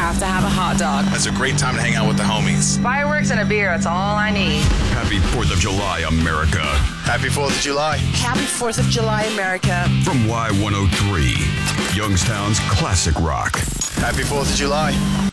have to have a hot dog. That's a great time to hang out with the homies. Fireworks and a beer, that's all I need. Happy 4th of July, America. Happy 4th of July. Happy 4th of July, America. From Y103, Youngstown's classic rock. Happy 4th of July.